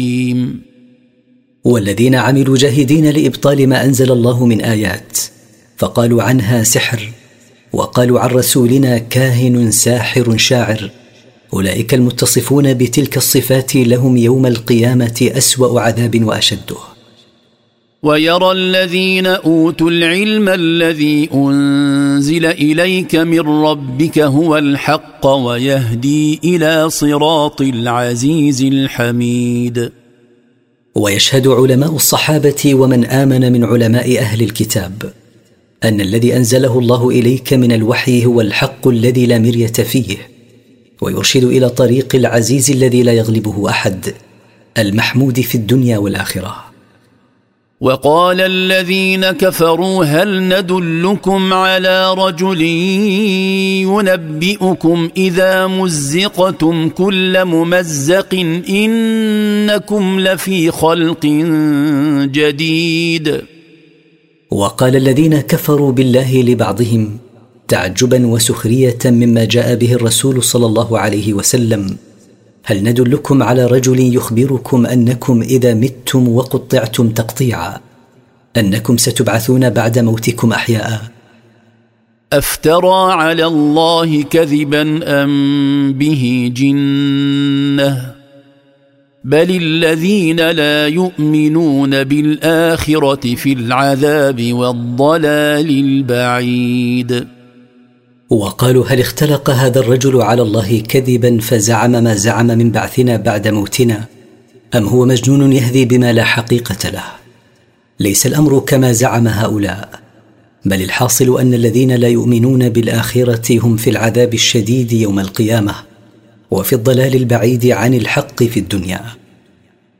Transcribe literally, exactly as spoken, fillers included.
والذين عملوا جاهدين لإبطال ما أنزل الله من آيات، فقالوا عنها سحر، وقالوا عن رسولنا كاهن ساحر شاعر، أولئك المتصفون بتلك الصفات لهم يوم القيامة أسوأ عذاب وأشده. ويرى الذين أوتوا العلم الذي أنزل إليك من ربك هو الحق ويهدي إلى صراط العزيز الحميد. ويشهد علماء الصحابة ومن آمن من علماء أهل الكتاب أن الذي أنزله الله إليك من الوحي هو الحق الذي لا مرية فيه، ويرشد إلى طريق العزيز الذي لا يغلبه أحد، المحمود في الدنيا والآخرة. وقال الذين كفروا هل ندلكم على رجل ينبئكم إذا مزقتم كل ممزق إنكم لفي خلق جديد. وقال الذين كفروا بالله لبعضهم تعجبا وسخرية مما جاء به الرسول صلى الله عليه وسلم: هل ندلكم على رجل يخبركم أنكم إذا متم وقطعتم تقطيعا أنكم ستبعثون بعد موتكم أحياء؟ أفترى على الله كذبا أم به جنة بل الذين لا يؤمنون بالآخرة في العذاب والضلال البعيد. وقالوا هل اختلق هذا الرجل على الله كذبا فزعم ما زعم من بعثنا بعد موتنا، أم هو مجنون يهذي بما لا حقيقة له؟ ليس الأمر كما زعم هؤلاء، بل الحاصل أن الذين لا يؤمنون بالآخرة هم في العذاب الشديد يوم القيامة وفي الضلال البعيد عن الحق في الدنيا.